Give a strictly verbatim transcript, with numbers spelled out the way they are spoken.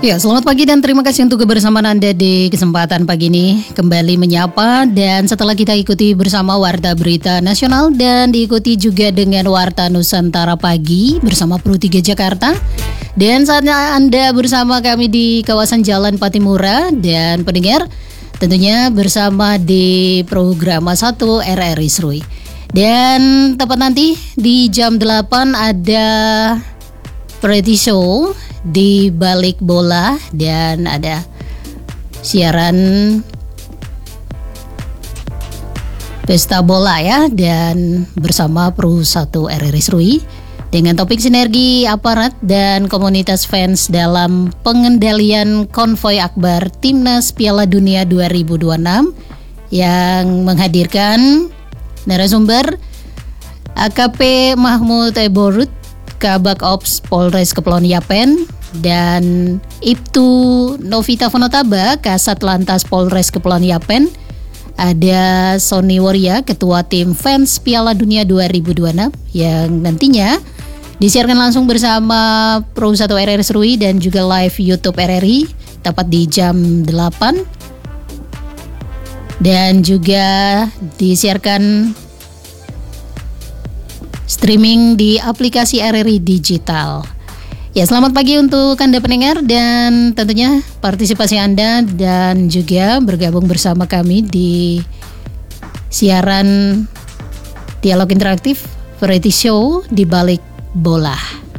Ya, selamat pagi dan terima kasih untuk kebersamaan Anda di kesempatan pagi ini. Kembali menyapa dan setelah kita ikuti bersama Warta Berita Nasional dan diikuti juga dengan Warta Nusantara Pagi bersama Pro tiga Jakarta. Dan saatnya Anda bersama kami di kawasan Jalan Patimura dan pendengar tentunya bersama di program satu R R I Serui. Dan tepat nanti di jam delapan ada Variety Show di balik bola dan ada siaran pesta bola ya, dan bersama Pro satu R R I Serui dengan topik sinergi aparat dan komunitas fans dalam pengendalian konvoi akbar Timnas Piala Dunia dua ribu dua puluh enam yang menghadirkan narasumber A K P Mahmud Eborut, Kabak Ops Polres Kepulauan Yapen, dan Ibtu Novita Fonotaba, Kasat Lantas Polres Kepulauan Yapen. Ada Sony Waria, Ketua Tim Fans Piala Dunia dua ribu dua puluh enam yang nantinya disiarkan langsung bersama Pro satu R R I Serui dan juga live YouTube R R I tepat di jam delapan. Dan juga disiarkan streaming di aplikasi R R I Digital. Ya, selamat pagi untuk Anda pendengar dan tentunya partisipasi Anda dan juga bergabung bersama kami di siaran dialog interaktif Variety Show di balik bola.